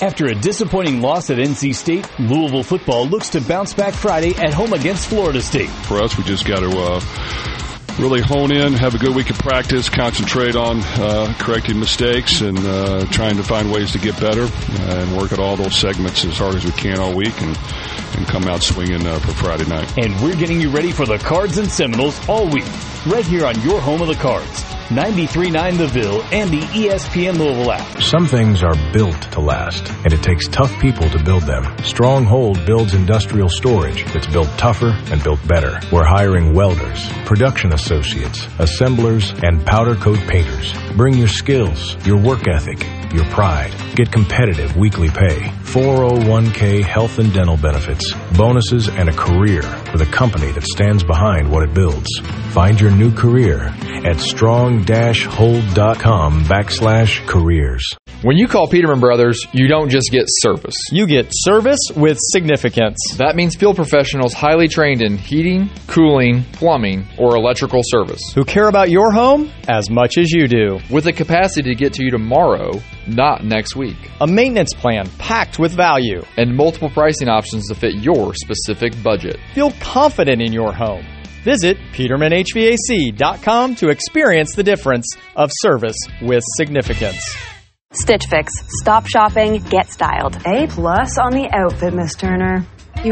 After a disappointing loss at NC State, Louisville football looks to bounce back Friday at home against Florida State. For us, we just got to really hone in, have a good week of practice, concentrate on correcting mistakes and trying to find ways to get better and work at all those segments as hard as we can all week and come out swinging for Friday night. And we're getting you ready for the Cards and Seminoles all week, right here on your home of the Cards. 93.9 The Ville and the ESPN Louisville app. Some things are built to last, and it takes tough people to build them. Stronghold builds industrial storage that's built tougher and built better. We're hiring welders, production associates, assemblers, and powder coat painters. Bring your skills, your work ethic, your pride. Get competitive weekly pay, 401k health and dental benefits, bonuses, and a career with a company that stands behind what it builds. Find your new career at strong-hold.com/careers. When you call Peterman Brothers, you don't just get service. You get service with significance. That means field professionals highly trained in heating, cooling, plumbing, or electrical service. Who care about your home as much as you do. With the capacity to get to you tomorrow, not next week. A maintenance plan packed with value. And multiple pricing options to fit your specific budget. Feel confident in your home. Visit PetermanHVAC.com to experience the difference of service with significance. Stitch Fix. Stop shopping, get styled. A+ on the outfit, Miss Turner.